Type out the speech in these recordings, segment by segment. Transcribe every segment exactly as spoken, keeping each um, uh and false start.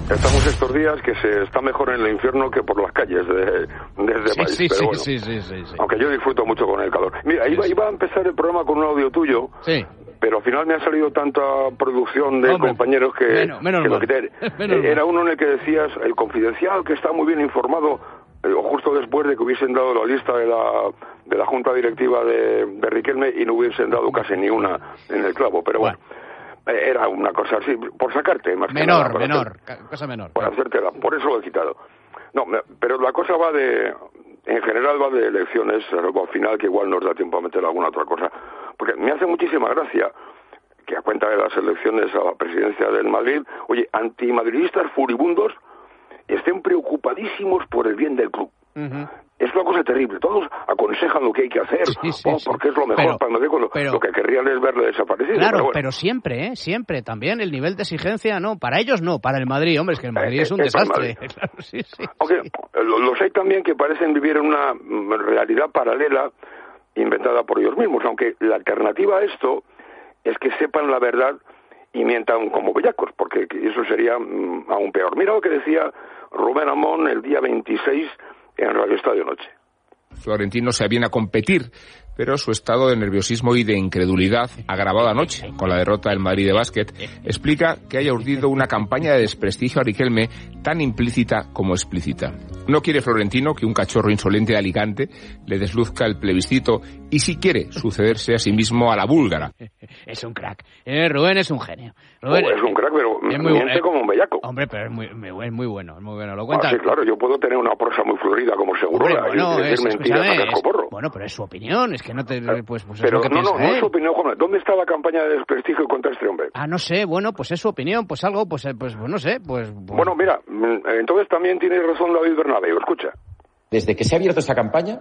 Estamos estos días que se está mejor en el infierno que por las calles de, de este sí, país. Sí, pero sí, bueno, sí, sí, sí, sí. Aunque yo disfruto mucho con el calor. Mira, iba, iba a empezar el programa con un audio tuyo, sí. pero al final me ha salido tanta producción de Hombre, compañeros que, menos, menos que lo mal. quité. Menos Era mal. uno en el que decías, el Confidencial, que está muy bien informado, eh, justo después de que hubiesen dado la lista de la de la junta directiva de, de Riquelme y no hubiesen dado casi ni una en el clavo, pero bueno. bueno. Era una cosa así, por sacarte, más menor, que nada. Menor, hacer, menor, cosa menor. Por hacértela, por eso lo he quitado. No, pero la cosa va de, en general va de elecciones, al final que igual nos da tiempo a meter alguna otra cosa. Porque me hace muchísima gracia que a cuenta de las elecciones a la presidencia del Madrid, oye, antimadridistas furibundos estén preocupadísimos por el bien del club. Uh-huh. Es una cosa terrible. Todos aconsejan lo que hay que hacer, sí, sí, oh, sí. porque es lo mejor pero, para el Madrid. Lo, pero, lo que querrían es verle desaparecido. Claro, pero, bueno. pero siempre, ¿eh? Siempre. También el nivel de exigencia, no, para ellos no, para el Madrid. Hombre, es que el Madrid eh, es un eh, desastre. Claro, sí, sí, Aunque sí. los hay también que parecen vivir en una realidad paralela inventada por ellos mismos, aunque la alternativa a esto es que sepan la verdad y mientan como bellacos, porque eso sería mm, aún peor. Mira lo que decía Rubén Amón el día veintiséis en Radio Estadio Noche. Florentino se aviene a competir, pero su estado de nerviosismo y de incredulidad, agravado anoche con la derrota del Madrid de básquet, explica que haya urdido una campaña de desprestigio a Riquelme tan implícita como explícita. No quiere Florentino que un cachorro insolente de Alicante le desluzca el plebiscito y si quiere sucederse a sí mismo a la búlgara. Es un crack. Eh, Rubén es un genio. Rubén, oh, es un crack, pero es muy miente bueno. como un bellaco. Hombre, pero es muy, muy, es muy bueno, es muy bueno. Lo cuenta. Ah, sí, claro, yo puedo tener una prosa muy florida como Seguro bueno, y decir es, mentiras a cascoporro. Bueno, pero es su opinión, es que no te... Pues, pues pero es lo que no, no, no él. es su opinión, Juan. ¿Dónde está la campaña de desprestigio contra este hombre? Ah, no sé, bueno, pues es su opinión, pues algo, pues, pues, pues no sé, pues... pues... Bueno, mira, entonces también tiene razón David Bernabéu, escucha. Desde que se ha abierto esta campaña,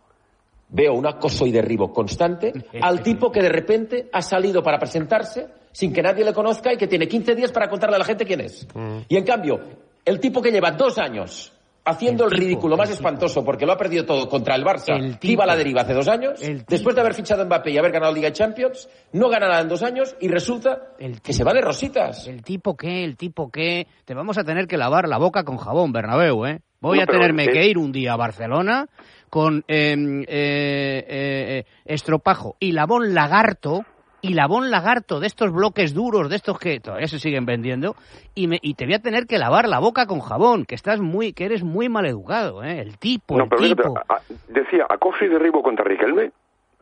veo un acoso y derribo constante al tipo que de repente ha salido para presentarse sin que nadie le conozca y que tiene quince días para contarle a la gente quién es. Mm. Y en cambio, el tipo que lleva dos años haciendo el, el tipo, ridículo más el espantoso porque lo ha perdido todo contra el Barça, el que iba a la deriva hace dos años, después de haber fichado a Mbappé y haber ganado Liga de Champions, no gana nada en dos años y resulta el que se va de rositas. El tipo que, el tipo que... Te vamos a tener que lavar la boca con jabón, Bernabéu, ¿eh? Voy no, a tenerme pero, que ir un día a Barcelona con eh, eh, eh, estropajo y labón lagarto, y labón lagarto de estos bloques duros, de estos que todavía se siguen vendiendo, y, me, y te voy a tener que lavar la boca con jabón, que estás muy, que eres muy maleducado, ¿eh? El tipo, no, el pero tipo. Mira, decía, acoso y derribo contra Riquelme,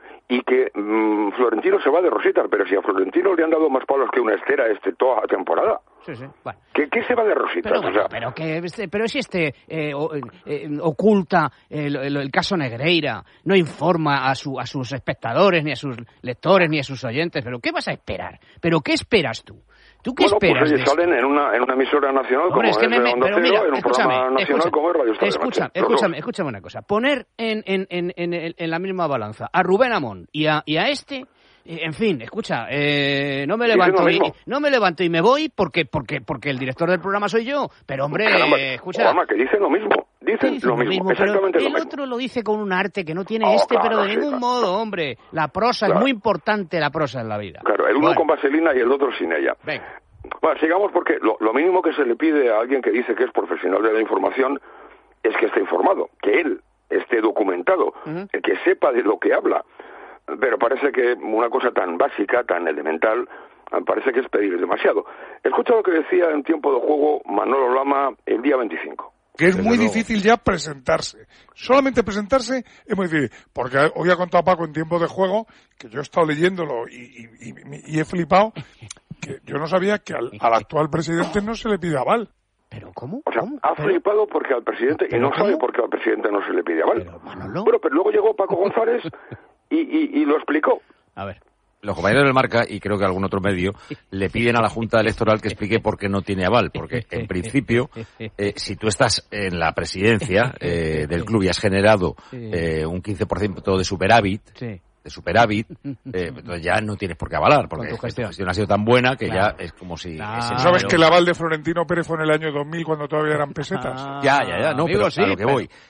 y que mmm, Florentino se va de rositas, pero si a Florentino le han dado más palos que una estera este toda la temporada. Sí, sí. Bueno. ¿Qué, ¿Qué se va de rositas? Pero, o sea, pero, que, pero si este eh, eh, oculta el, el, el caso Negreira, no informa a, su, a sus espectadores, ni a sus lectores, ni a sus oyentes, ¿pero qué vas a esperar? ¿Pero qué esperas tú? ¿Tú qué bueno, esperas? Pues ellos salen en una, en una emisora nacional Hombre, como es, que es me, de Onda pero Cero, mira, en un programa nacional escucha, como es Radio Estadio Escucha, Noche. escúchame, escúchame una cosa. Poner en, en, en, en, en la misma balanza a Rubén Amón y a, y a este... En fin, escucha, eh, no me levanto y no me levanto y me voy porque porque porque el director del programa soy yo. Pero hombre, Caramba, escucha, Obama, que dicen lo mismo, dicen, dicen lo mismo, mismo exactamente pero lo el mismo. otro lo dice con un arte que no tiene oh, este, claro, pero de sí, ningún claro. modo, hombre. La prosa claro. es muy importante, la prosa en la vida. Claro, el uno bueno. con vaselina y el otro sin ella. Venga. Bueno, sigamos porque lo, lo mínimo que se le pide a alguien que dice que es profesional de la información es que esté informado, que él esté documentado, uh-huh. que sepa de lo que habla. Pero parece que una cosa tan básica, tan elemental, parece que es pedir demasiado. Escucha lo que decía en tiempo de juego Manolo Lama el día veinticinco. Que es muy difícil ya presentarse. Solamente presentarse es muy difícil. Porque hoy ha contado Paco en tiempo de juego, que yo he estado leyéndolo y, y, y, y he flipado, que yo no sabía que al, al actual presidente no se le pide aval. ¿Pero cómo? O sea, ¿Cómo? ha ¿Pero? flipado porque al presidente, y no ¿Cómo? sabe por qué al presidente no se le pide aval. Pero, Manolo. Bueno, pero luego llegó Paco González y, y, y lo explicó. A ver. Los compañeros del Marca, y creo que algún otro medio, le piden a la Junta Electoral que explique por qué no tiene aval. Porque, en principio, eh, si tú estás en la presidencia eh, del club y has generado eh, un quince por ciento de superávit, sí. de superávit, eh, entonces ya no tienes por qué avalar, porque tu gestión. tu gestión ha sido tan buena que claro. ya es como si... Claro. Ese ¿Tú sabes que el aval de Florentino Pérez fue en el año dos mil cuando todavía eran pesetas? Ah, ya, ya, ya, no, pero sí, a lo que pero... voy...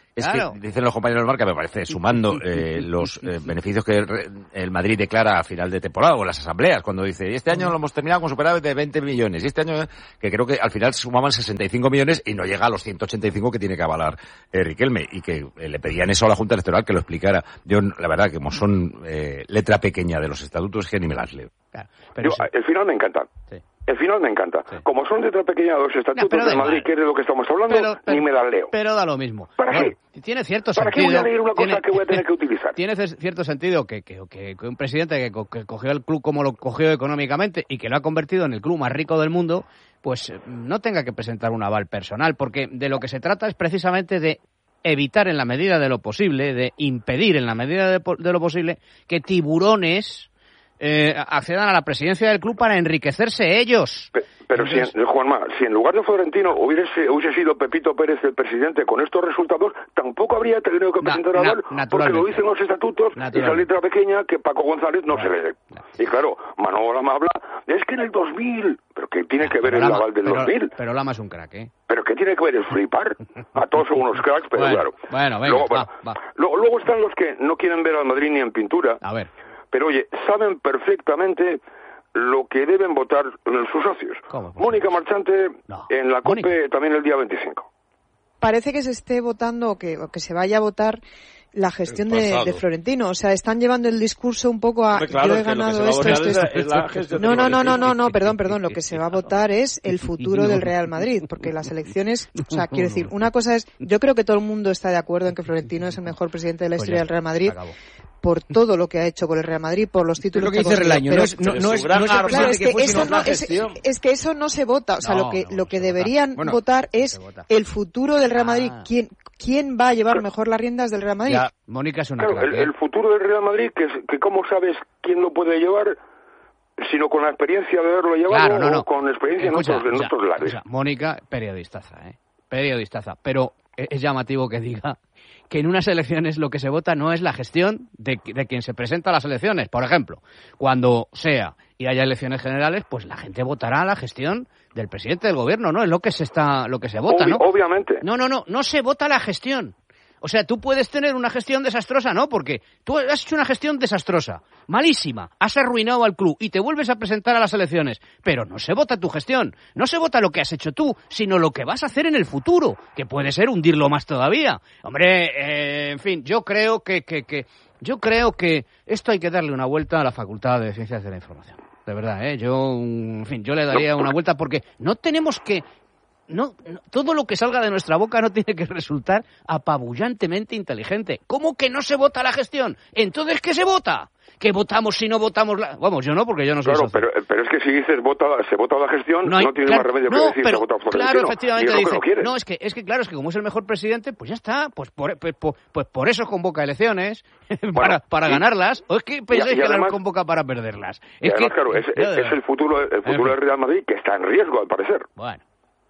Es Claro. que dicen los compañeros de marca, me parece, sumando eh, los eh, beneficios que el Madrid declara a final de temporada o en las asambleas, cuando dice, este año lo hemos terminado con superávit de veinte millones, y este año, que creo que al final sumaban sesenta y cinco millones y no llega a los ciento ochenta y cinco que tiene que avalar eh, Riquelme, y que eh, le pedían eso a la Junta Electoral que lo explicara. Yo, la verdad, que como son eh, letra pequeña de los estatutos, que ni me las leo. Claro, pero Yo, sí. el final me encanta. Sí. El final me encanta. Sí. Como son letra pequeña los estatutos Ya, de da Madrid, igual. que es de lo que estamos hablando, Pero- pero- ni me las leo. Pero da lo mismo. ¿Para Bueno, qué? Tiene cierto ¿Para qué sentido. voy a leer una cosa tiene- que voy a tener que utilizar? Tiene ce- cierto sentido que, que, que- que un presidente que, co- que cogió el club como lo cogió económicamente y que lo ha convertido en el club más rico del mundo, pues eh, no tenga que presentar un aval personal, porque de lo que se trata es precisamente de evitar en la medida de lo posible, de impedir en la medida de, po- de lo posible que tiburones eh, accedan a la presidencia del club para enriquecerse ellos. Pe- Pero Entonces- si, en, Juanma, si en lugar de Florentino hubiese, hubiese sido Pepito Pérez el presidente con estos resultados, tampoco habría tenido que Na- presentar na- aval, porque naturalmente. lo dicen los estatutos y esa Naturalmente. letra pequeña que Paco González no Bueno, se lee. no. Y claro, Manolo Lama habla, es que en el dos mil, pero ¿qué tiene que ver Pero el Lama- aval del pero- dos mil? Pero Lama es un crack, ¿eh? ¿Pero qué tiene que ver el flipar? A todos son unos cracks, pero Bueno, claro. bueno, venga, luego, va, va. Luego, luego están los que no quieren ver al Madrid ni en pintura, A ver. pero oye, saben perfectamente lo que deben votar sus socios. ¿Cómo? Mónica Marchante No. en la COPE Mónica. también el día veinticinco. Parece que se esté votando o que, o que se vaya a votar la gestión de, pasado. de Florentino. O sea, están llevando el discurso un poco a Hombre, claro, yo he es que lo que ganado se va a esto, votar esto, es la- esto. es la gestión de No, no, no, no, Florentino. no, no, perdón, perdón. Lo que se va a votar es el futuro del Real Madrid, porque las elecciones, o sea, quiero decir, una cosa es, yo creo que todo el mundo está de acuerdo en que Florentino es el mejor presidente de la Pues historia ya, del Real Madrid, se acabó. por todo lo que ha hecho por el Real Madrid, por los Es títulos lo que ha dice conseguido. Relaño, Pero- no es, no, pero no su es, gran no es el arma Claro, presidente es que que, fue, eso sino no, la es, gestión. es que eso no se vota. O sea, No, lo que, no, lo no que se deberían vota. Bueno, votar no es se vota. el futuro del Real Madrid. Ah. ¿Quién, quién va a llevar mejor las riendas del Real Madrid? Ya, Mónica es una Claro, crack, el, ¿eh? el futuro del Real Madrid, que, es- que cómo sabes quién lo puede llevar, sino con la experiencia de haberlo llevado Claro, no, no. o con experiencia Escucha, en otros, en escucha, otros lares. escucha, Mónica, periodistaza, ¿eh? Periodistaza. Pero es llamativo que diga que en unas elecciones lo que se vota no es la gestión de, de quien se presenta a las elecciones. Por ejemplo, cuando sea y haya elecciones generales, pues la gente votará la gestión del presidente del gobierno, ¿no? Es lo que se está, lo que se vota, Obvi- ¿no? Obviamente. No, no, no, no se vota la gestión. O sea, tú puedes tener una gestión desastrosa, ¿no? Porque tú has hecho una gestión desastrosa, malísima, has arruinado al club y te vuelves a presentar a las elecciones. Pero no se vota tu gestión, no se vota lo que has hecho tú, sino lo que vas a hacer en el futuro, que puede ser hundirlo más todavía. Hombre, eh, en fin, yo creo que, que, que, yo creo que esto hay que darle una vuelta a la Facultad de Ciencias de la Información. De verdad, ¿eh? Yo, en fin, yo le daría una vuelta porque no tenemos que... No, no, todo lo que salga de nuestra boca no tiene que resultar apabullantemente inteligente. ¿Cómo que no se vota la gestión? Entonces, ¿qué se vota? ¿Que votamos si no votamos la...? Vamos, yo no, porque yo no soy Claro, socio. pero, pero es que si dices vota, se vota la gestión, no, hay- tiene claro, más remedio no, que decir pero, se vota Florentino. claro, Y efectivamente es lo que dice, no quieres. no, es que, es que claro, es que como es el mejor presidente, pues ya está, pues por, pues, por, pues por eso convoca elecciones, para, para y- ganarlas, o es que pensáis y que además- las convoca para perderlas. Y Es además, que, claro, es, es- ya, es el futuro, el futuro fin. del Real Madrid que está en riesgo, al parecer. Bueno,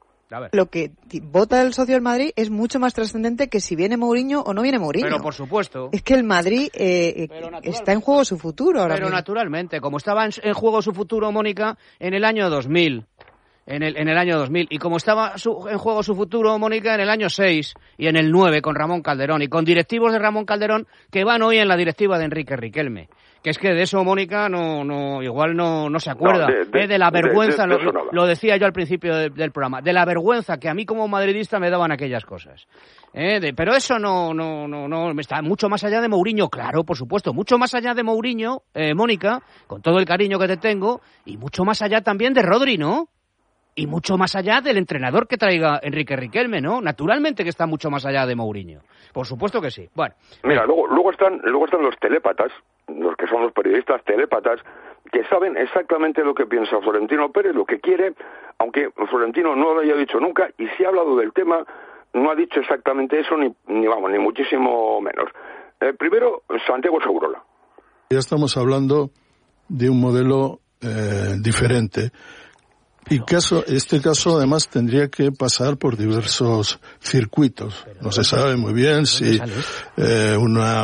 a ver. Lo que ti- vota el socio del Madrid es mucho más trascendente que si viene Mourinho o no viene Mourinho. Pero por supuesto. Es que el Madrid eh, eh, Pero naturalmente. está en juego su futuro ahora Pero mismo. naturalmente, como estaba en, en juego su futuro, Mónica, en el año dos mil. En el, en el año dos mil. Y como estaba su- en juego su futuro, Mónica, en el año seis y en el nueve con Ramón Calderón. Y con directivos de Ramón Calderón que van hoy en la directiva de Enrique Riquelme. Que es que de eso, Mónica, no, no, igual no, no se acuerda. No, de- de- Eh, de la de- vergüenza, de- de lo, eso nada. lo decía yo al principio de- del programa, de la vergüenza que a mí como madridista me daban aquellas cosas. Eh, de- pero eso no, no, no, no, está mucho más allá de Mourinho, claro, por supuesto, mucho más allá de Mourinho, eh, Mónica, con todo el cariño que te tengo, y mucho más allá también de Rodri, ¿no? Y mucho más allá del entrenador que traiga Enrique Riquelme, ¿no? Naturalmente que está mucho más allá de Mourinho. Por supuesto que sí. Bueno, Mira, luego, luego están, luego están los telépatas, los que son los periodistas telépatas, que saben exactamente lo que piensa Florentino Pérez, lo que quiere, aunque Florentino no lo haya dicho nunca, y si ha hablado del tema, no ha dicho exactamente eso, ni, ni vamos, ni muchísimo menos. Eh, primero, Santiago Segurola. Ya estamos hablando de un modelo eh, diferente. Y caso, este caso además tendría que pasar por diversos circuitos. Pero, no se sabe muy bien si eh, una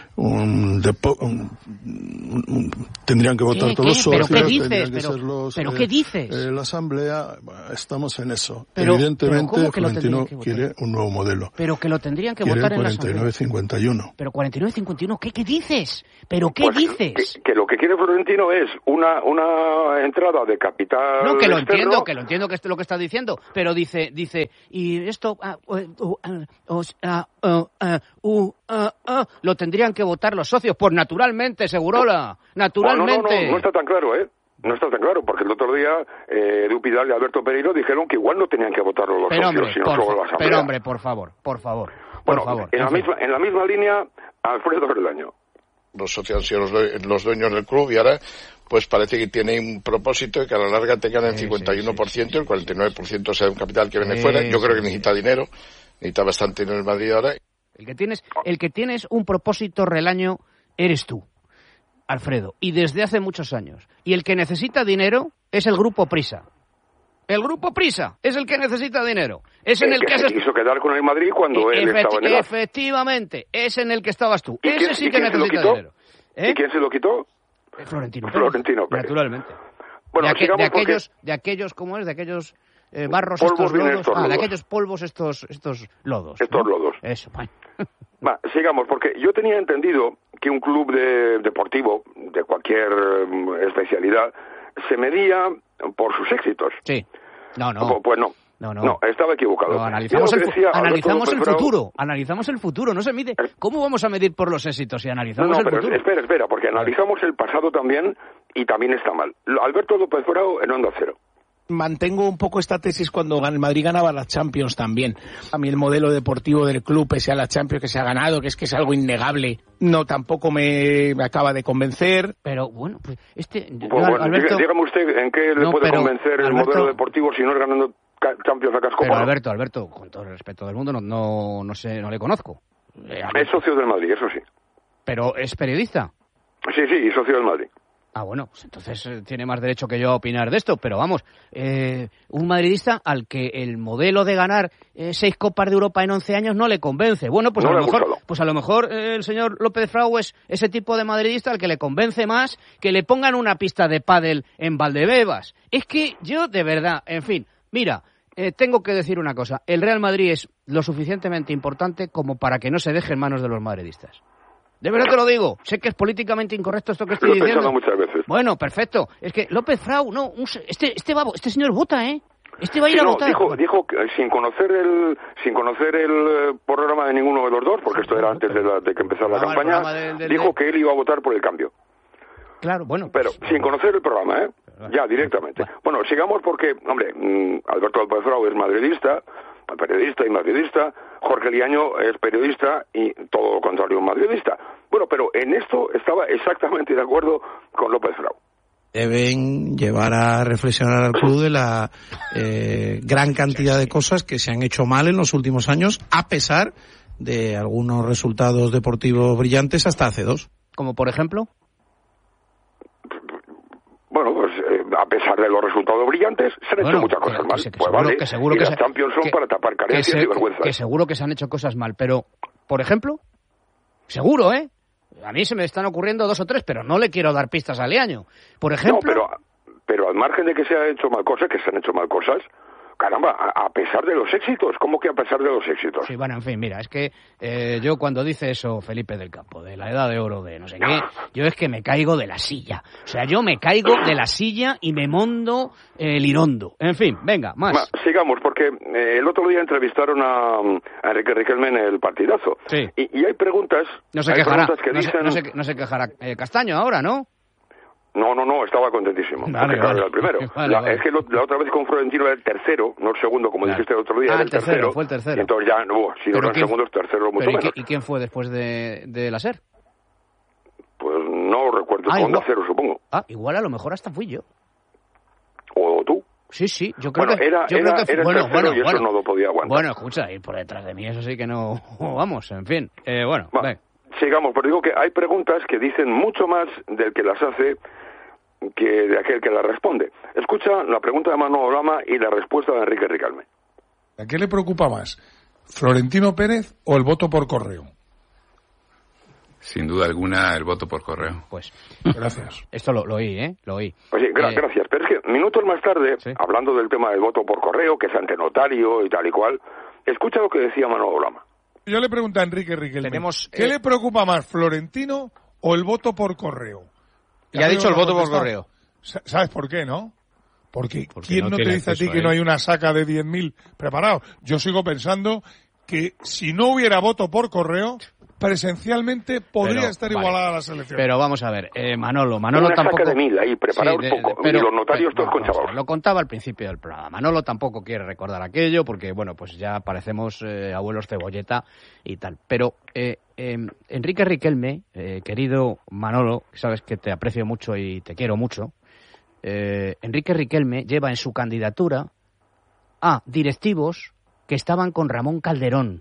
un, depo, un, un, un tendrían que votar ¿Qué, todos los qué? socios, ¿Pero qué dices? tendrían que ¿Pero, ser los, ¿pero eh, qué dices? Eh, la asamblea, bueno, estamos en eso. Pero, Evidentemente, pero que Florentino quiere un nuevo modelo. Pero que lo tendrían que quiere votar el en la cuarenta y nueve cincuenta y uno. Pero cuarenta y nueve cincuenta y uno, ¿qué, qué dices? ¿Pero qué pues dices? Que, que lo que quiere Florentino es una una entrada de capital. No, que lo externo. entiendo, que lo entiendo que es lo que está diciendo, pero dice, dice, y esto, uh, uh, uh, uh, uh, uh, uh, uh, lo tendrían que votar los socios, pues naturalmente, Segurola, naturalmente. No, no, no, no, no está tan claro, ¿eh? No está tan claro, porque el otro día eh, Edu Pidal y Alberto Pereiro dijeron que igual no tenían que votarlo los pero socios, hombre, sino por, solo la asamblea. Pero hombre, por favor, por favor, por bueno, favor. En, en, la misma, en la misma línea, Alfredo Relaño. Los socios han sido los, due- los dueños del club y ahora pues parece que tiene un propósito de que a la larga tengan el cincuenta y uno por ciento y el cuarenta y nueve por ciento sea un capital que viene sí, fuera. Yo sí. creo que necesita dinero, necesita bastante dinero en Madrid ahora. El que tienes, el que tienes un propósito, Relaño, eres tú, Alfredo, y desde hace muchos años. Y el que necesita dinero es el Grupo Prisa. El Grupo Prisa es el que necesita dinero. Es en el, el que, que se has... quiso quedar con el Madrid cuando e- él efecti- estaba en el... Efectivamente, es en el que estabas tú. ¿Y Ese quién- sí y que quién se lo necesita quitó? dinero. ¿Eh? ¿Y quién se lo quitó? Eh, Florentino Pérez. Florentino Pérez. Naturalmente. Bueno, de, aqu- sigamos de aquellos, porque... de aquellos, ¿cómo es? De aquellos eh, barros, Polvos estos vienen lodos. estos Ah, de lodos. aquellos polvos, estos, estos lodos. Estos ¿no? lodos. Eso, bueno. Va, sigamos, porque yo tenía entendido que un club de, deportivo, de cualquier um, especialidad, se medía por sus éxitos. Sí. No, no. Pues, pues no. No, no. No, estaba equivocado. No, analizamos Yo el, lo que decía fu- analizamos el Alberto López futuro, analizamos el futuro, no se mide. ¿Cómo vamos a medir por los éxitos si No, analizamos no, el pero futuro? espera, espera, porque analizamos el pasado también y también está mal. Alberto López Bravo en Onda Cero. Mantengo un poco esta tesis cuando el Madrid ganaba la Champions también. A mí el modelo deportivo del club, pese a la Champions que se ha ganado, que es que es algo innegable, no tampoco me, me acaba de convencer. Pero bueno, pues este... Pues, yo, bueno, Alberto, dígame usted en qué le No, puede pero, convencer el Alberto- modelo deportivo si no es ganando ca- Champions a casco pero porro. Alberto, Alberto, con todo el respeto del mundo, no, no, no sé, no le conozco. Eh, Es socio del Madrid, eso sí. Pero es periodista. Sí, sí, y socio del Madrid. Ah, bueno, pues entonces eh, tiene más derecho que yo a opinar de esto, pero vamos, eh, un madridista al que el modelo de ganar eh, seis Copas de Europa en once años no le convence. Bueno, pues No a lo le ha mejor, gustado. pues a lo mejor eh, el señor López Frau es ese tipo de madridista al que le convence más que le pongan una pista de pádel en Valdebebas. Es que yo, de verdad, en fin, mira, eh, tengo que decir una cosa, el Real Madrid es lo suficientemente importante como para que no se deje en manos de los madridistas. De verdad te lo digo. Sé que es políticamente incorrecto esto que estoy Lo he diciendo. pensado muchas veces. Bueno, perfecto. Es que López Frau, no, un se- este, este, va, este señor vota, ¿eh? Este va a ir Sí, a no, votar. dijo, dijo que sin conocer el sin conocer el eh, programa de ninguno de los dos, porque esto era antes de, la- de que empezara la Ah, el campaña, programa del- del- dijo que él iba a votar por el cambio. Claro, bueno. Pero pues, sin conocer el programa, ¿eh? Bueno. Ya, directamente. Bueno, sigamos porque, hombre, mm, Alberto López Frau es madridista, periodista y madridista, Jorge Liaño es periodista y todo lo contrario, un madridista. Bueno, pero en esto estaba exactamente de acuerdo con López Frau. Deben llevar a reflexionar al club de la eh, gran cantidad de cosas que se han hecho mal en los últimos años, a pesar de algunos resultados deportivos brillantes hasta hace dos. Como por ejemplo. Bueno, pues eh, a pesar de los resultados brillantes, se han Bueno, hecho muchas que- cosas que mal. se- que Pues seguro- vale, que seguro y que las se- Champions son que- para tapar Que, carencias se- y vergüenzas. que seguro que se han hecho cosas mal, pero, por ejemplo, seguro, ¿eh? A mí se me están ocurriendo dos o tres, pero no le quiero dar pistas a Liaño. Por ejemplo... No, pero, pero al margen de que se han hecho mal cosas, que se han hecho mal cosas, caramba, a, a pesar de los éxitos, ¿cómo que a pesar de los éxitos? Sí, bueno, en fin, mira, es que eh, yo cuando dice eso Felipe del Campo, de la edad de oro, de no sé qué, yo es que me caigo de la silla. O sea, yo me caigo de la silla y me mondo eh, el irondo. En fin, venga, más. Ma, sigamos, porque eh, el otro día entrevistaron a, a Enrique Riquelme en el partidazo. Sí. Y, y hay preguntas, No se hay quejará, preguntas que no, se, dicen... no, se, no se quejará eh, Castaño ahora, ¿no? No, no, no, estaba contentísimo. Vale, porque, claro, vale. era el primero. Vale, la, vale. Es que lo- la otra vez con Florentino era el tercero, no el segundo, como Claro. dijiste el otro día, Ah, era el el tercero, tercero. fue el tercero. Y entonces ya, no, si no Pero era el ¿quién- segundo, el tercero, mucho Pero ¿y, menos. qué- ¿y quién fue después de, de la SER? Pues no recuerdo, Ah, Onda igual. Cero, supongo. Ah, igual a lo mejor hasta fui yo. O tú. Sí, sí, yo creo Bueno, que... era, yo era, creo que era el bueno, tercero bueno, y eso bueno. no lo podía aguantar. Bueno, escucha, ir por detrás de mí, eso sí que no... Vamos, en fin. Eh, bueno, Va, ven. sigamos, pero digo que hay preguntas que dicen mucho más del que las hace que de aquel que la responde. Escucha la pregunta de Manolo Lama y la respuesta de Enrique Riquelme. ¿A qué le preocupa más, Florentino Pérez o el voto por correo? Sin duda alguna, el voto por correo. Pues, gracias. Esto lo, lo oí, ¿eh? Lo oí. Oye, gra- eh... gracias. Pero es que minutos más tarde, ¿sí? Hablando del tema del voto por correo, que es ante notario y tal y cual, escucha lo que decía Manolo Lama. Yo le pregunto a Enrique Riquelme, Tenemos, ¿qué eh... le preocupa más, Florentino o el voto por correo? Ya, ya ha dicho el voto por correo. ¿Sabes por qué, no? Porque, Porque ¿quién no, no te dice a ti que no hay una saca de diez mil preparados? Yo sigo pensando que si no hubiera voto por correo, presencialmente podría pero, estar vale. igualada la selección. Pero vamos a ver, eh, Manolo, Manolo una tampoco... saca de mil ahí, preparado sí, un poco, pero, y los notarios pero, todos con chavalos. Lo contaba al principio del programa. Manolo tampoco quiere recordar aquello porque, bueno, pues ya parecemos eh, abuelos cebolleta y tal. Pero eh, eh, Enrique Riquelme, eh, querido Manolo, sabes que te aprecio mucho y te quiero mucho, eh, Enrique Riquelme lleva en su candidatura a directivos que estaban con Ramón Calderón.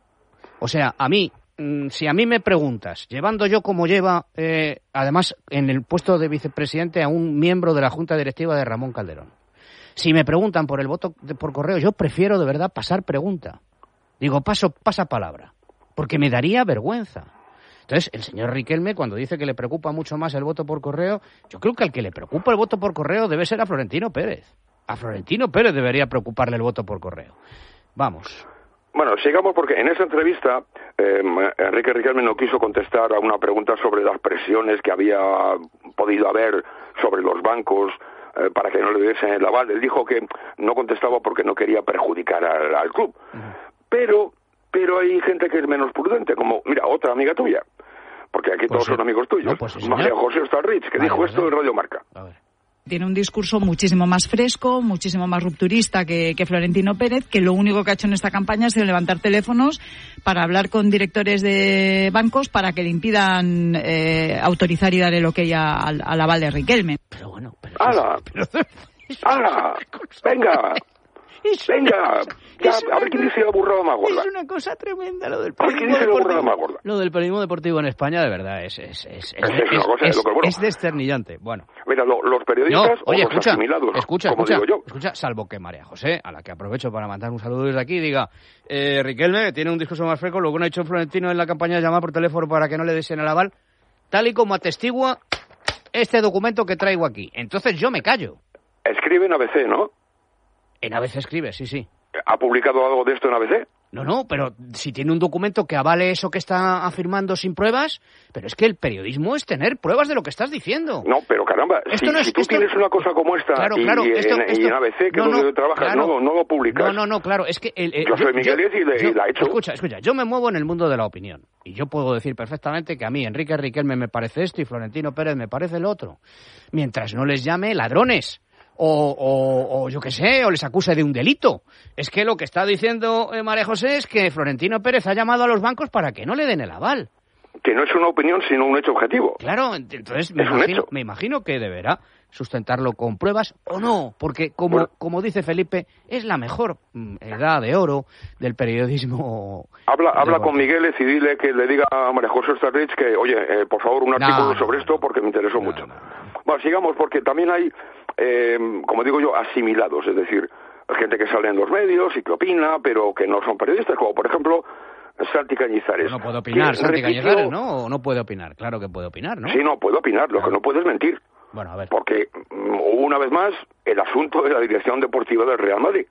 O sea, a mí... Si a mí me preguntas, llevando yo como lleva, eh, además, en el puesto de vicepresidente a un miembro de la Junta Directiva de Ramón Calderón, si me preguntan por el voto de, por correo, yo prefiero de verdad pasar pregunta. Digo, paso, pasa palabra, porque me daría vergüenza. Entonces, el señor Riquelme, cuando dice que le preocupa mucho más el voto por correo, yo creo que al que le preocupa el voto por correo debe ser a Florentino Pérez. A Florentino Pérez debería preocuparle el voto por correo. Vamos. Bueno, sigamos porque en esa entrevista eh, Enrique Riquelme no quiso contestar a una pregunta sobre las presiones que había podido haber sobre los bancos eh, para que no le diesen el aval. Él dijo que no contestaba porque no quería perjudicar al, al club. Uh-huh. Pero, pero hay gente que es menos prudente, como, mira, otra amiga tuya, porque aquí pues todos sí. son amigos tuyos, no, pues sí, María José Ostalrich, que vale, dijo esto en Radio Marca. A ver. Tiene un discurso muchísimo más fresco, muchísimo más rupturista que, que Florentino Pérez, que lo único que ha hecho en esta campaña ha sido levantar teléfonos para hablar con directores de bancos para que le impidan eh, autorizar y dar el ok al, al aval de Riquelme. Pero bueno, pero... ¡Hala! ¡Hala! ¡Venga! Venga, ya, a ver quién dice la burrada más gorda. Es una cosa tremenda lo del periodismo deportivo. Más gorda. Lo del periodismo deportivo en España, de verdad, es es es es, es, es, una cosa, es, lo que, bueno, es desternillante. Bueno, mira, lo, los periodistas, no, oye, escucha, asimilados, escucha, como escucha, digo yo. escucha, salvo que María José, a la que aprovecho para mandar un saludo desde aquí, diga, eh, Riquelme tiene un discurso más fresco, lo que no ha hecho Florentino en la campaña de llamar por teléfono para que no le desen el aval, tal y como atestigua este documento que traigo aquí. Entonces yo me callo. Escribe en A B C, ¿no? En A B C escribe, sí, sí. ¿Ha publicado algo de esto en A B C? No, no, pero si tiene un documento que avale eso que está afirmando sin pruebas, pero es que el periodismo es tener pruebas de lo que estás diciendo. No, pero caramba, si, no es, si tú esto... tienes una cosa como esta claro, y, claro, y, esto, en, esto... y en A B C, que no, es donde no, trabajas, claro. no, no lo publicas. No, no, no, claro, es que... El, el, yo soy Miguel y, le, y la he hecho. Escucha, escucha, yo me muevo en el mundo de la opinión y yo puedo decir perfectamente que a mí Enrique Riquelme me parece esto y Florentino Pérez me parece el otro. Mientras no les llame ladrones. O, o, o yo qué sé, o les acuse de un delito. Es que lo que está diciendo eh, María José es que Florentino Pérez ha llamado a los bancos para que no le den el aval. Que no es una opinión, sino un hecho objetivo. Claro, entonces me, imagino, me imagino que deberá sustentarlo con pruebas o no, porque como, bueno, como dice Felipe, es la mejor edad de oro del periodismo. Habla, habla con Migueles y dile que le diga a María José Ostalrich que, oye, eh, por favor, un artículo no, no, sobre no, esto porque me interesó no, mucho. No, no, no. Bueno, sigamos, porque también hay, eh, como digo yo, asimilados, es decir, gente que sale en los medios y que opina, pero que no son periodistas, como por ejemplo Santi Cañizares. No puede opinar, Santi repitió... Cañizares, ¿no? ¿O no puede opinar? Claro que puede opinar, ¿no? Sí, no, puede opinar, lo claro. que no puede es mentir. Bueno, a ver. Porque, una vez más, el asunto de la dirección deportiva del Real Madrid.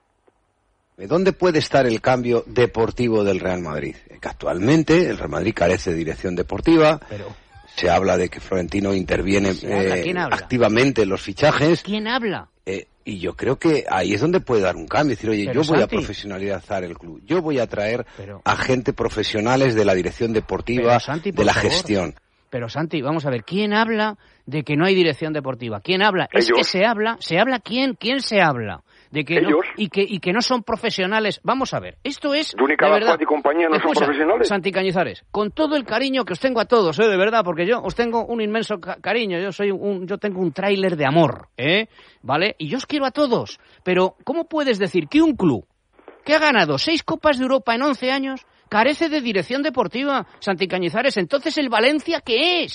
¿Dónde puede estar el cambio deportivo del Real Madrid? Que actualmente el Real Madrid carece de dirección deportiva. Pero... Se habla de que Florentino interviene eh, activamente en los fichajes. ¿Quién habla? Eh, y yo creo que ahí es donde puede dar un cambio. Es decir, oye, pero yo voy Santi, a profesionalizar el club. Yo voy a traer pero, a gente profesionales de la dirección deportiva, Santi, de la favor. gestión. Pero Santi, vamos a ver, ¿quién habla de que no hay dirección deportiva? ¿Quién habla? Ellos. Es que se habla, ¿se habla quién? ¿Quién se habla? De que no, y que y que no son profesionales. Vamos a ver, esto es de verdad. Y compañía no Escucha, son profesionales. Santi Cañizares, con todo el cariño que os tengo a todos, ¿eh? De verdad, porque yo os tengo un inmenso ca- cariño. Yo soy un, yo tengo un tráiler de amor, ¿eh? ¿Vale? Y yo os quiero a todos. Pero ¿cómo puedes decir que un club que ha ganado seis Copas de Europa en once años carece de dirección deportiva, Santi Cañizares? Entonces, ¿el Valencia qué es?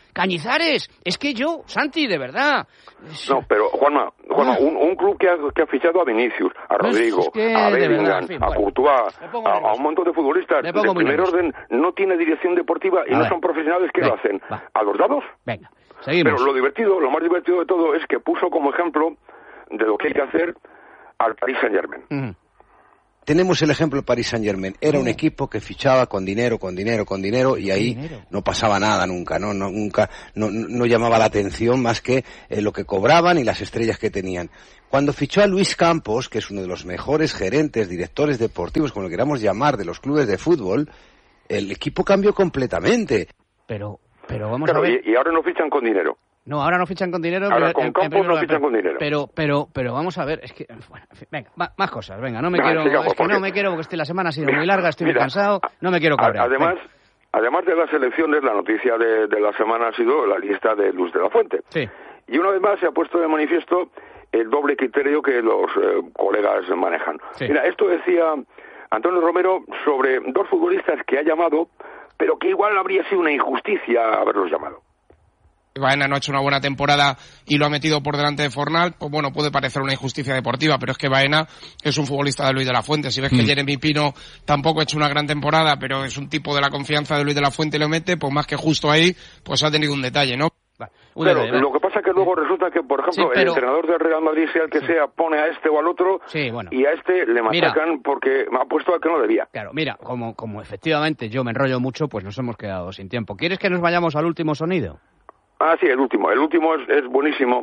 Cañizares, es que yo, Santi, de verdad. No, pero Juanma, Juanma un, un club que ha, que ha fichado a Vinicius, a Rodrigo, es que, a Bellingham, verdad, en fin, a bueno, Courtois, a, a un montón de futbolistas de primer orden, no tiene dirección deportiva y a no ver. son profesionales que Venga, lo hacen. Va. ¿A los dados? Venga, seguimos. Pero lo divertido, lo más divertido de todo es que puso como ejemplo de lo que hay que hacer al Paris Saint-Germain. Uh-huh. Tenemos el ejemplo del Paris Saint-Germain. Era un equipo que fichaba con dinero, con dinero, con dinero, y ahí dinero. no pasaba nada nunca, ¿no? no nunca no, no llamaba la atención más que eh, lo que cobraban y las estrellas que tenían. Cuando fichó a Luis Campos, que es uno de los mejores gerentes, directores deportivos, como lo queramos llamar, de los clubes de fútbol, el equipo cambió completamente. Pero, pero vamos claro, a ver... Y, y ahora no fichan con dinero. No, ahora no fichan con dinero. Ahora pero, con en, Campos en no fichan pero, con dinero. Pero, pero, pero vamos a ver, es que, bueno, en fin, venga, va, más cosas, venga, no me venga, quiero, sigamos, es que porque... no me quiero, porque estoy, la semana ha sido mira, muy larga, estoy mira, muy cansado, no me quiero cabrear. Además, venga. además de las elecciones, la noticia de, de la semana ha sido la lista de Luz de la Fuente. Sí. Y una vez más se ha puesto de manifiesto el doble criterio que los eh, colegas manejan. Sí. Mira, esto decía Antonio Romero sobre dos futbolistas que ha llamado, pero que igual habría sido una injusticia haberlos llamado. Baena no ha hecho una buena temporada y lo ha metido por delante de Fornal, pues bueno, puede parecer una injusticia deportiva, pero es que Baena es un futbolista de Luis de la Fuente. Si ves que mm. Jeremy Pino tampoco ha hecho una gran temporada, pero es un tipo de la confianza de Luis de la Fuente y lo mete, pues más que justo ahí, pues ha tenido un detalle, ¿no? Vale. Pero detalle, lo que pasa es que luego resulta que, por ejemplo, sí, pero... el entrenador del Real Madrid, sea el que sí. sea, pone a este o al otro, sí, bueno. y a este le machacan mira, porque ha puesto al que no debía. Claro, mira, como, como efectivamente yo me enrollo mucho, pues nos hemos quedado sin tiempo. ¿Quieres que nos vayamos al último sonido? Ah, sí, el último. El último es, es buenísimo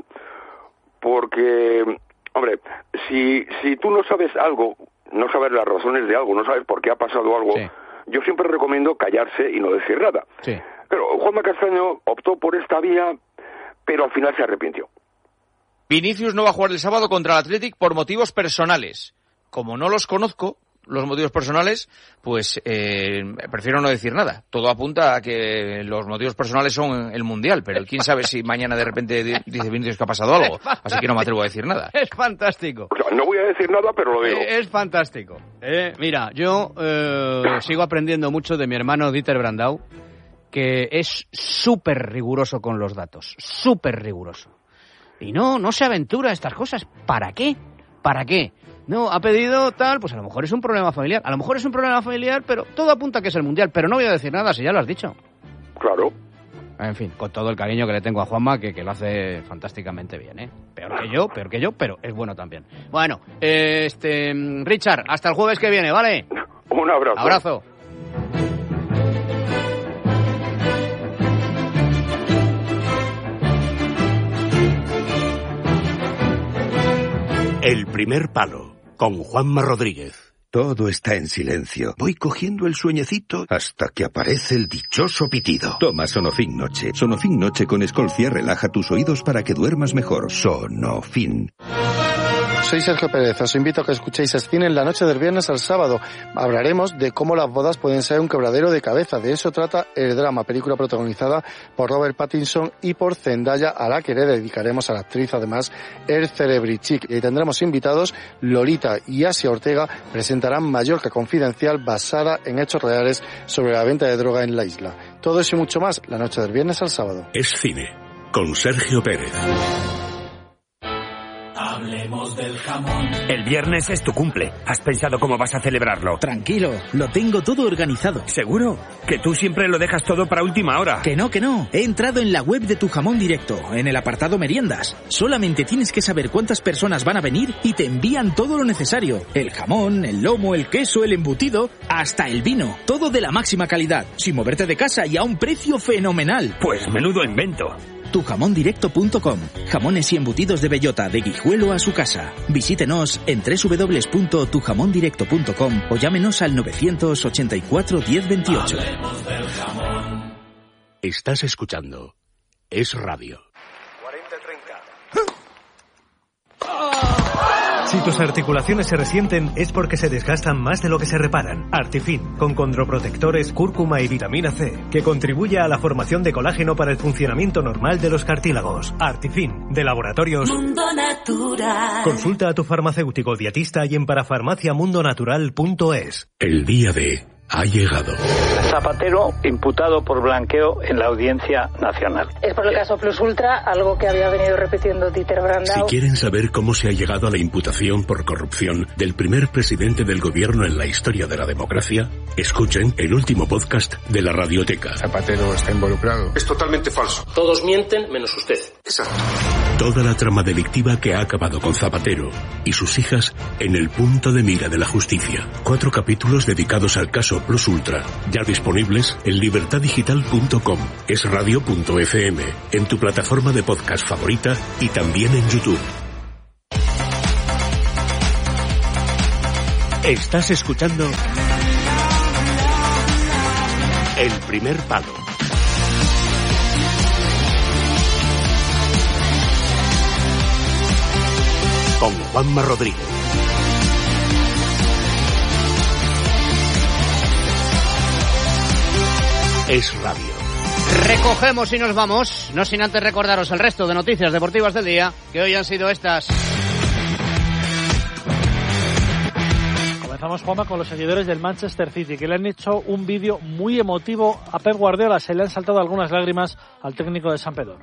porque, hombre, si si tú no sabes algo, no sabes las razones de algo, no sabes por qué ha pasado algo, sí. yo siempre recomiendo callarse y no decir nada. Sí. Pero Juanma Castaño optó por esta vía, pero al final se arrepintió. Vinicius no va a jugar el sábado contra el Athletic por motivos personales. Como no los conozco, los motivos personales, pues eh, prefiero no decir nada. Todo apunta a que los motivos personales son el Mundial, pero quién sabe si mañana de repente dice Vinicius que ha pasado algo. Así que no me atrevo a decir nada. Es fantástico. O sea, no voy a decir nada, pero lo digo. Es fantástico. Eh, mira, yo eh, sigo aprendiendo mucho de mi hermano Dieter Brandau, que es súper riguroso con los datos. Súper riguroso. Y no, no se aventura a estas cosas. ¿Para qué? ¿Para qué? No, ha pedido tal, pues a lo mejor es un problema familiar. A lo mejor es un problema familiar, pero todo apunta a que es el Mundial. Pero no voy a decir nada, si ya lo has dicho. Claro. En fin, con todo el cariño que le tengo a Juanma, que, que lo hace fantásticamente bien, ¿eh? Peor que yo, peor que yo, pero es bueno también. Bueno, este Richard, hasta el jueves que viene, ¿vale? Un abrazo. Abrazo. El primer palo, con Juanma Rodríguez. Todo está en silencio. Voy cogiendo el sueñecito hasta que aparece el dichoso pitido. Toma Sonofin Noche. Sonofin Noche con Escolcia relaja tus oídos para que duermas mejor. Sonofin. Soy Sergio Pérez, os invito a que escuchéis Scene en la noche del viernes al sábado. Hablaremos de cómo las bodas pueden ser un quebradero de cabeza. De eso trata El Drama, película protagonizada por Robert Pattinson y por Zendaya, a la que le dedicaremos a la actriz, además, el Celebrity Chic. Y tendremos invitados, Lolita y Asia Ortega presentarán Mallorca Confidencial, basada en hechos reales sobre la venta de droga en la isla. Todo eso y mucho más, la noche del viernes al sábado. Es Cine, con Sergio Pérez. Hablemos del jamón. El viernes es tu cumple. ¿Has pensado cómo vas a celebrarlo? Tranquilo, lo tengo todo organizado. ¿Seguro? Que tú siempre lo dejas todo para última hora. Que no, que no. He entrado en la web de Tu Jamón Directo, en el apartado meriendas. Solamente tienes que saber cuántas personas van a venir y te envían todo lo necesario. El jamón, el lomo, el queso, el embutido, hasta el vino. Todo de la máxima calidad, sin moverte de casa y a un precio fenomenal. Pues menudo invento. tu jamón directo punto com. Jamones y embutidos de bellota, de Guijuelo a su casa. Visítenos en doble u doble u doble u punto tu jamón directo punto com o llámenos al novecientos ochenta y cuatro diez veintiocho. Estás escuchando Es Radio. cuarenta treinta. Si tus articulaciones se resienten es porque se desgastan más de lo que se reparan. Artifin, con condroprotectores, cúrcuma y vitamina C, que contribuye a la formación de colágeno para el funcionamiento normal de los cartílagos. Artifin, de Laboratorios Mundo Natural. Consulta a tu farmacéutico dietista y en parafarmaciamundonatural punto es. El día de ha llegado. Zapatero imputado por blanqueo en la Audiencia Nacional. Es por el caso Plus Ultra, algo que había venido repitiendo Dieter Brandau. Si quieren saber cómo se ha llegado a la imputación por corrupción del primer presidente del gobierno en la historia de la democracia, escuchen el último podcast de la Radioteca. Zapatero está involucrado. Es totalmente falso. Todos mienten menos usted. Exacto. Toda la trama delictiva que ha acabado con Zapatero y sus hijas en el punto de mira de la justicia. Cuatro capítulos dedicados al caso Plus Ultra, ya disponibles en libertad digital punto com, esradio punto efe eme, en tu plataforma de podcast favorita y también en YouTube. Estás escuchando El Primer Palo. Con Juanma Rodríguez. Es radio. Recogemos y nos vamos, no sin antes recordaros el resto de noticias deportivas del día, que hoy han sido estas. Comenzamos, Juanma, con los seguidores del Manchester City, que le han hecho un vídeo muy emotivo a Pep Guardiola. Se le han saltado algunas lágrimas al técnico de San Pedro.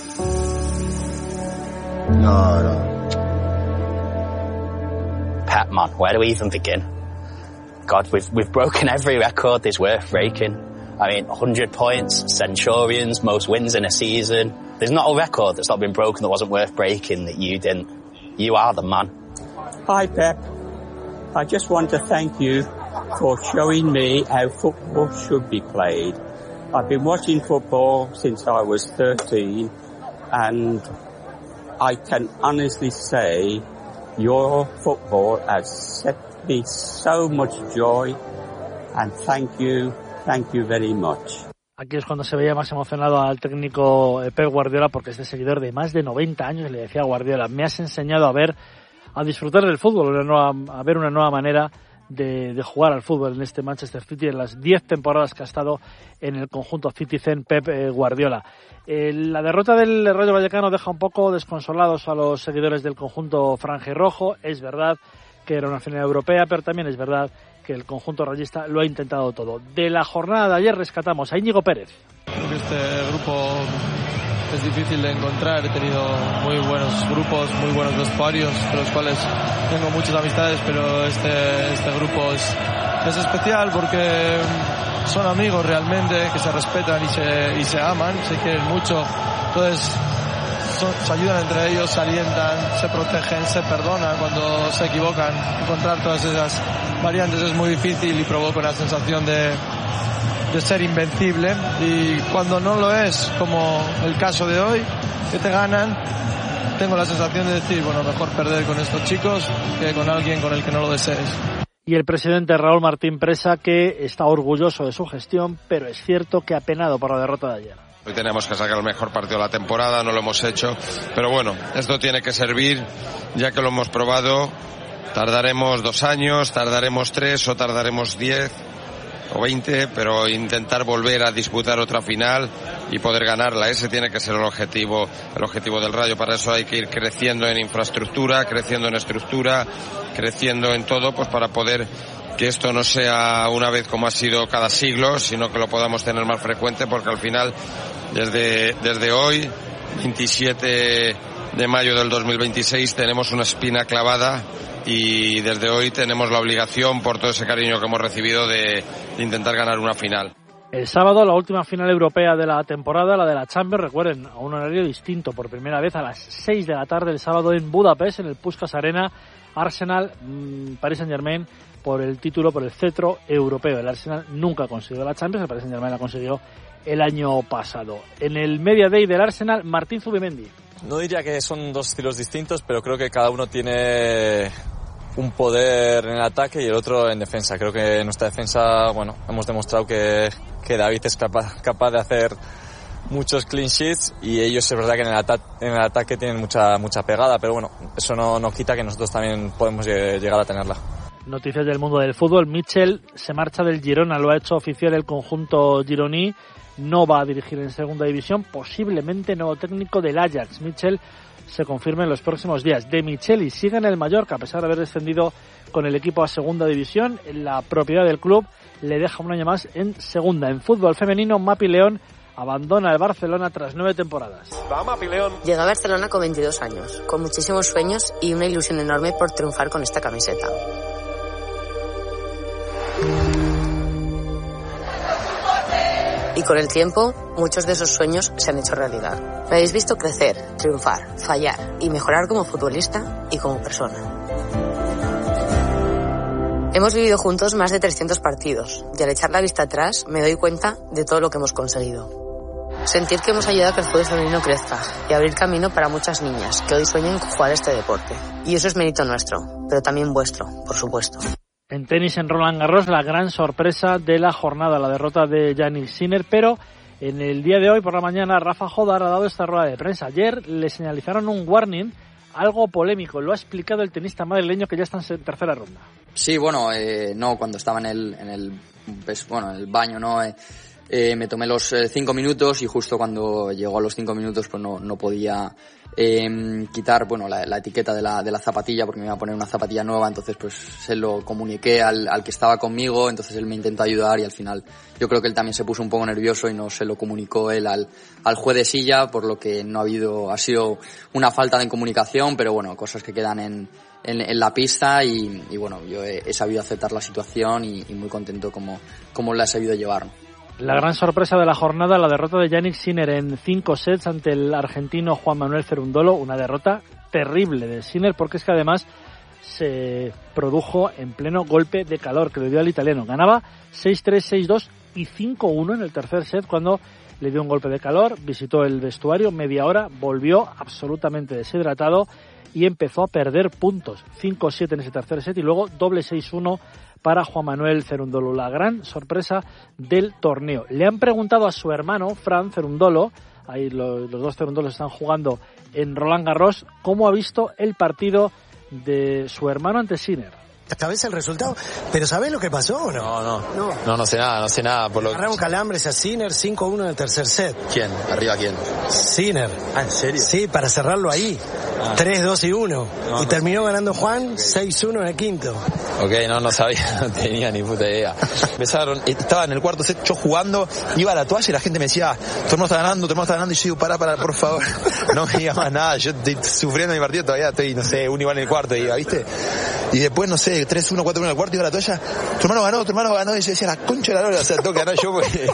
No, no. Pep, man, where do we even begin? God, we've we've broken every record that's worth breaking. I mean, one hundred points, Centurions, most wins in a season. There's not a record that's not been broken that wasn't worth breaking that you didn't. You are the man. Hi, Pep. I just want to thank you for showing me how football should be played. I've been watching football since I was thirteen, and I can honestly say your football has set me so much joy, and thank you. Thank you very much. Aquí es cuando se veía más emocionado al técnico Pep Guardiola, porque es de seguidor de más de noventa años y le decía a Guardiola: me has enseñado a ver, a disfrutar del fútbol, una nueva, a ver una nueva manera de, de jugar al fútbol en este Manchester City en las diez temporadas que ha estado en el conjunto Citizen Pep Guardiola. Eh, la derrota del Rayo Vallecano deja un poco desconsolados a los seguidores del conjunto franjirrojo. Es verdad que era una final europea, pero también es verdad que el conjunto rayista lo ha intentado todo. De la jornada de ayer rescatamos a Íñigo Pérez. Creo que este grupo es difícil de encontrar. He tenido muy buenos grupos, muy buenos vestuarios, con los cuales tengo muchas amistades, pero este, este grupo es, es especial porque son amigos realmente, que se respetan y se, y se aman, se quieren mucho. Entonces son, se ayudan entre ellos, se alientan, se protegen, se perdonan cuando se equivocan. Encontrar todas esas variantes es muy difícil y provoca una sensación de, de ser invencible, y cuando no lo es, como el caso de hoy, que te ganan, tengo la sensación de decir, bueno, mejor perder con estos chicos que con alguien con el que no lo desees. Y el presidente Raúl Martín Presa, que está orgulloso de su gestión, pero es cierto que ha penado por la derrota de ayer. Hoy tenemos que sacar el mejor partido de la temporada, no lo hemos hecho, pero bueno, esto tiene que servir, ya que lo hemos probado. Tardaremos dos años, tardaremos tres o tardaremos diez o veinte, pero intentar volver a disputar otra final y poder ganarla, ese tiene que ser el objetivo, el objetivo del Rayo. Para eso hay que ir creciendo en infraestructura, creciendo en estructura, creciendo en todo, pues para poder que esto no sea una vez como ha sido cada siglo, sino que lo podamos tener más frecuente, porque al final, desde, desde hoy, veintisiete de mayo del dos mil veintiséis, tenemos una espina clavada, y desde hoy tenemos la obligación, por todo ese cariño que hemos recibido, de, de intentar ganar una final. El sábado, la última final europea de la temporada, la de la Champions, recuerden, a un horario distinto, por primera vez a las seis de la tarde el sábado en Budapest, en el Puskás Arena, Arsenal, mmm, Paris Saint-Germain, por el título, por el cetro europeo. El Arsenal nunca ha conseguido la Champions, el Paris Saint-Germain la consiguió el año pasado. En el Media Day del Arsenal, Martín Zubimendi. No diría que son dos estilos distintos, pero creo que cada uno tiene un poder en el ataque y el otro en defensa. Creo que en nuestra defensa, bueno, hemos demostrado que, que David es capaz, capaz de hacer muchos clean sheets, y ellos es verdad que en el, ata- en el ataque tienen mucha mucha pegada, pero bueno, eso no, no quita que nosotros también podemos llegar a tenerla. Noticias del mundo del fútbol. Mitchell se marcha del Girona, lo ha hecho oficial el conjunto gironí. No va a dirigir en segunda división, posiblemente nuevo técnico del Ajax. Mitchell se confirme en los próximos días. De Micheli sigue en el Mallorca, a pesar de haber descendido con el equipo a segunda división. La propiedad del club le deja un año más en segunda. En fútbol femenino, Mapi León abandona el Barcelona tras nueve temporadas. Llegué a Barcelona con veintidós años, con muchísimos sueños y una ilusión enorme por triunfar con esta camiseta. Y con el tiempo, muchos de esos sueños se han hecho realidad. Me habéis visto crecer, triunfar, fallar y mejorar como futbolista y como persona. Hemos vivido juntos más de trescientos partidos y al echar la vista atrás me doy cuenta de todo lo que hemos conseguido. Sentir que hemos ayudado a que el fútbol femenino crezca y abrir camino para muchas niñas que hoy sueñan con jugar este deporte. Y eso es mérito nuestro, pero también vuestro, por supuesto. En tenis, en Roland Garros, la gran sorpresa de la jornada, la derrota de Jannik Sinner, pero en el día de hoy, por la mañana, Rafa Jodar ha dado esta rueda de prensa. Ayer le señalizaron un warning, algo polémico, lo ha explicado el tenista madrileño que ya está en tercera ronda. Sí, bueno, eh, no, cuando estaba en el, en el, pues, bueno, en el baño, ¿no? Eh, eh, me tomé los eh, cinco minutos y justo cuando llegó a los cinco minutos pues no, no podía eh, quitar, bueno, la, la etiqueta de la, de la zapatilla porque me iba a poner una zapatilla nueva, entonces pues se lo comuniqué al, al que estaba conmigo, entonces él me intentó ayudar y al final yo creo que él también se puso un poco nervioso y no se lo comunicó él al, al juez de silla, por lo que no ha habido, ha sido una falta de comunicación, pero bueno, cosas que quedan en En, en la pista y, y bueno, yo he, he sabido aceptar la situación y, y muy contento como, como la he sabido llevar. La gran sorpresa de la jornada, la derrota de Jannik Sinner en cinco sets ante el argentino Juan Manuel Cerundolo, una derrota terrible de Sinner porque es que además se produjo en pleno golpe de calor que le dio al italiano. Ganaba seis tres, seis dos y cinco uno en el tercer set cuando le dio un golpe de calor, visitó el vestuario, media hora, volvió absolutamente deshidratado y empezó a perder puntos, cinco siete en ese tercer set y luego doble seis uno para Juan Manuel Cerundolo, la gran sorpresa del torneo. Le han preguntado a su hermano, Fran Cerundolo, ahí los, los dos Cerundolos están jugando en Roland Garros, cómo ha visto el partido de su hermano ante Sinner. ¿Sabés el resultado? ¿Pero sabés lo que pasó o no? No, no, no, no, no sé nada, no sé nada. Por lo... Agarraron calambres a Sinner, cinco uno en el tercer set. ¿Quién? ¿Arriba quién? Sinner. Ah, ¿en serio? Sí, para cerrarlo ahí. Ah. tres dos y uno. No, y no terminó sé. Ganando Juan seis uno en el quinto. Ok, no, no sabía, no tenía ni puta idea. Empezaron, estaba en el cuarto set, yo jugando, iba a la toalla y la gente me decía, tu hermano está ganando, tu hermano está ganando, y yo digo, pará, pará, por favor. No me diga más nada, yo estoy sufriendo mi partido todavía, estoy, no sé, un igual en el cuarto, iba, ¿viste? Y después, no sé, tres uno, cuatro uno en el cuarto, iba a la toalla, tu hermano ganó, tu hermano ganó, y yo decía, la concha de la lora, o sea, tengo que ganar yo porque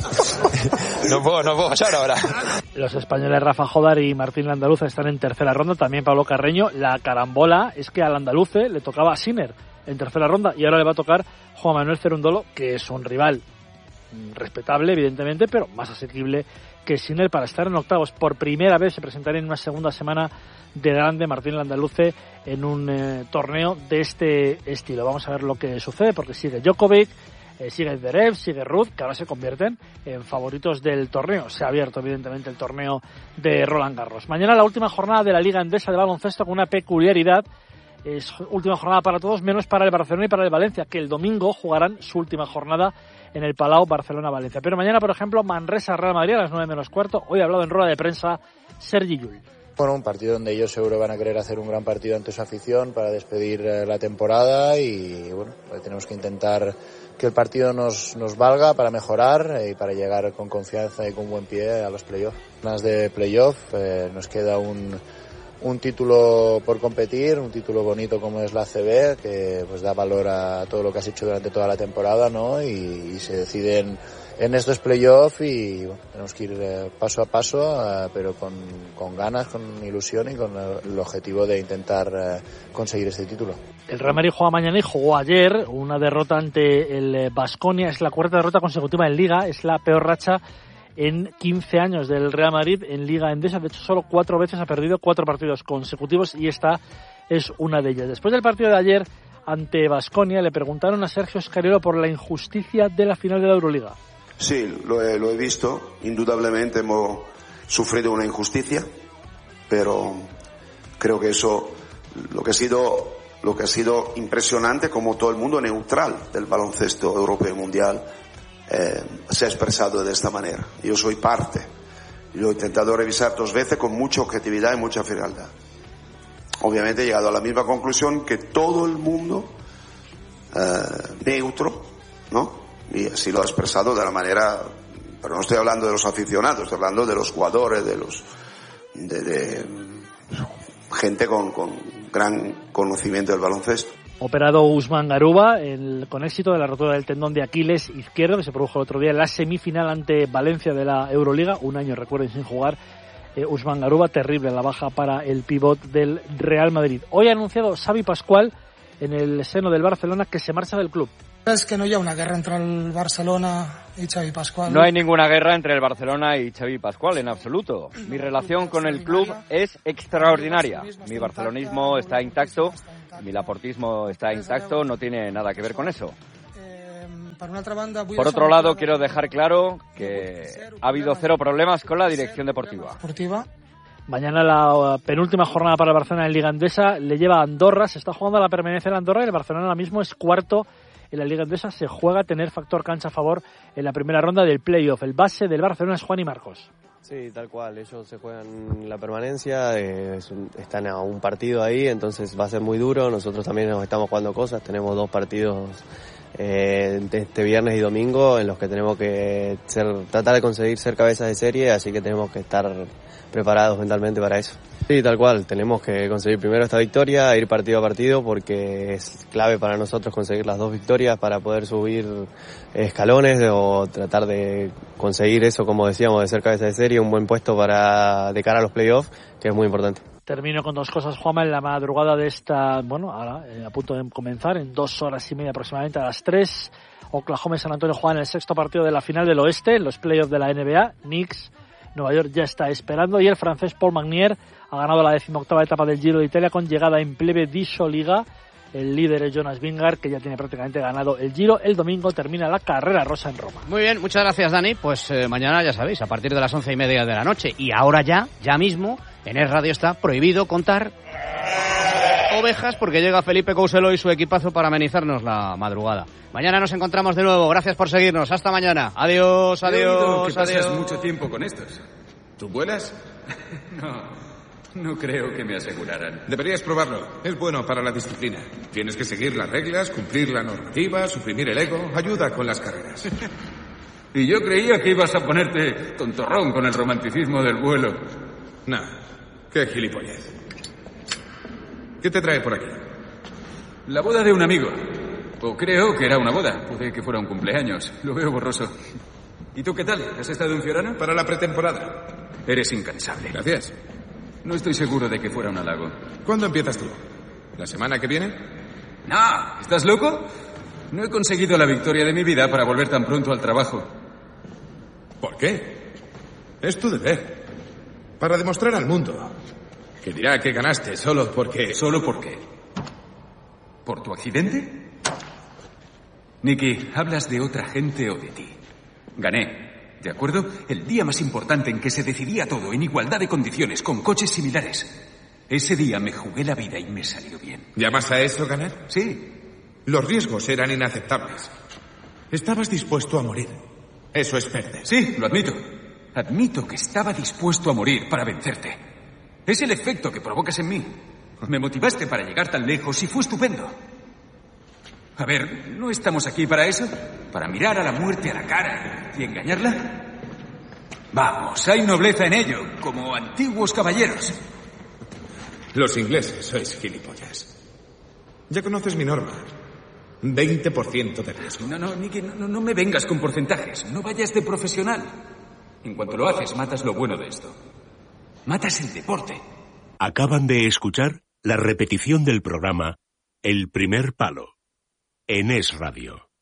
no puedo, no puedo fallar ahora. Los españoles Rafa Jodar y Martín Landaluce están en tercera ronda, también Pablo Carreño. La carambola es que al andaluce le tocaba a Sinner en tercera ronda y ahora le va a tocar Juan Manuel Cerundolo, que es un rival respetable, evidentemente, pero más asequible que Sinner para estar en octavos. Por primera vez se presentará en una segunda semana de grande Martín Landaluce en un eh, torneo de este estilo. Vamos a ver lo que sucede porque sigue Djokovic, eh, sigue Zverev, sigue Ruud, que ahora se convierten en favoritos del torneo. Se ha abierto evidentemente el torneo de Roland Garros. Mañana la última jornada de la Liga Endesa de baloncesto con una peculiaridad. Es última jornada para todos, menos para el Barcelona y para el Valencia, que el domingo jugarán su última jornada en el Palau Barcelona-Valencia. Pero mañana, por ejemplo, Manresa-Real Madrid a las nueve menos cuarto. Hoy ha hablado en rueda de prensa Sergi Llull. Bueno, un partido donde ellos seguro van a querer hacer un gran partido ante su afición para despedir eh, la temporada y bueno, pues tenemos que intentar que el partido nos, nos valga para mejorar eh, y para llegar con confianza y con buen pie a los playoffs. Más de playoff, eh, nos queda un un título por competir, un título bonito como es la A C B, que pues da valor a todo lo que has hecho durante toda la temporada, ¿no? Y, y se deciden en estos playoffs y bueno, tenemos que ir eh, paso a paso, eh, pero con, con ganas, con ilusión y con el, el objetivo de intentar eh, conseguir este título. El Real Madrid juega mañana y jugó ayer una derrota ante el Baskonia, es la cuarta derrota consecutiva en Liga, es la peor racha en quince años del Real Madrid en Liga Endesa. De hecho, solo cuatro veces ha perdido cuatro partidos consecutivos y esta es una de ellas. Después del partido de ayer ante Baskonia, le preguntaron a Sergio Scariolo por la injusticia de la final de la Euroliga. Sí, lo he, lo he visto. Indudablemente hemos sufrido una injusticia, pero creo que eso, lo que ha sido, lo que ha sido impresionante, como todo el mundo neutral del baloncesto europeo y mundial, Eh, se ha expresado de esta manera. Yo soy parte. Yo he intentado revisar dos veces con mucha objetividad y mucha frialdad. obviamente he llegado a la misma conclusión que todo el mundo eh, neutro, ¿no? Y así lo ha expresado de la manera, pero no estoy hablando de los aficionados, estoy hablando de los jugadores, de los de, de gente con, con gran conocimiento del baloncesto. Operado Usman Garuba el, con éxito de la rotura del tendón de Aquiles izquierdo que se produjo el otro día en la semifinal ante Valencia de la Euroliga, un año recuerden sin jugar. eh, Usman Garuba, terrible la baja para el pívot del Real Madrid. Hoy ha anunciado Xavi Pascual en el seno del Barcelona que se marcha del club. Es que no hay una guerra entre el Barcelona y Xavi Pascual. No hay ninguna guerra entre el Barcelona y Xavi Pascual, en absoluto. Mi relación con el club es extraordinaria. Mi barcelonismo está intacto, mi laportismo está intacto, no tiene nada que ver con eso. Por otro lado, quiero dejar claro que ha habido cero problemas con la dirección deportiva. Mañana la penúltima jornada para el Barcelona en Liga Endesa le lleva a Andorra, se está jugando la permanencia en Andorra y el Barcelona ahora mismo es cuarto en la Liga Endesa, se juega a tener factor cancha a favor en la primera ronda del playoff. El base del Barcelona es Juan y Marcos. Sí, tal cual, ellos se juegan la permanencia, eh, es un, están a un partido ahí, entonces va a ser muy duro, nosotros también nos estamos jugando cosas, tenemos dos partidos eh, este viernes y domingo en los que tenemos que ser, tratar de conseguir ser cabezas de serie, así que tenemos que estar preparados mentalmente para eso. Sí, tal cual, tenemos que conseguir primero esta victoria, ir partido a partido porque es clave para nosotros conseguir las dos victorias para poder subir escalones o tratar de conseguir eso, como decíamos, de ser cabeza de serie, un buen puesto para de cara a los playoffs, que es muy importante. Termino con dos cosas, Juanma, en la madrugada de esta, bueno, ahora eh, a punto de comenzar, en dos horas y media aproximadamente a las tres, Oklahoma y San Antonio juegan el sexto partido de la final del oeste, los playoffs de la N B A, Knicks, Nueva York ya está esperando y el francés Paul Magnier ha ganado la decimoctava etapa del Giro de Italia con llegada en plebe di Soliga. El líder es Jonas Vingegaard, que ya tiene prácticamente ganado el Giro. El domingo termina la carrera rosa en Roma. Muy bien, muchas gracias, Dani. Pues eh, mañana, ya sabéis, a partir de las once y media de la noche. Y ahora ya, ya mismo, en Es Radio está prohibido contar ovejas porque llega Felipe Couselo y su equipazo para amenizarnos la madrugada. Mañana nos encontramos de nuevo. Gracias por seguirnos. Hasta mañana. Adiós, adiós, He oído que adiós. pasas mucho tiempo con estos. ¿Tú vuelas? No, no creo que me aseguraran. Deberías probarlo. Es bueno para la disciplina. Tienes que seguir las reglas, cumplir la normativa, suprimir el ego. Ayuda con las carreras. Y yo creía que ibas a ponerte tontorrón con el romanticismo del vuelo. No, qué gilipollez. ¿Qué te trae por aquí? La boda de un amigo. O creo que era una boda. Puede que fuera un cumpleaños. Lo veo borroso. ¿Y tú qué tal? ¿Has estado en Fiorano? Para la pretemporada. Eres incansable. Gracias. No estoy seguro de que fuera un halago. ¿Cuándo empiezas tú? ¿La semana que viene? No, ¿estás loco? No he conseguido la victoria de mi vida para volver tan pronto al trabajo. ¿Por qué? Es tu deber. Para demostrar al mundo que dirá que ganaste solo porque... ¿Solo por qué? ¿Por tu accidente? Nicky, ¿hablas de otra gente o de ti? Gané, ¿de acuerdo? El día más importante en que se decidía todo en igualdad de condiciones, con coches similares. Ese día me jugué la vida y me salió bien. ¿Llamas a eso ganar? Sí. Los riesgos eran inaceptables. Estabas dispuesto a morir. Eso es perder. Sí, lo admito. Admito que estaba dispuesto a morir para vencerte. Es el efecto que provocas en mí. Me motivaste para llegar tan lejos y fue estupendo. A ver, ¿no estamos aquí para eso? ¿Para mirar a la muerte a la cara y engañarla? Vamos, hay nobleza en ello, como antiguos caballeros. Los ingleses sois gilipollas. Ya conoces mi norma. veinte por ciento de riesgo. No, no, Nicky, no, no me vengas con porcentajes. No vayas de profesional. En cuanto lo haces, matas lo bueno de esto. Matas el deporte. Acaban de escuchar la repetición del programa El Primer Palo en Es Radio.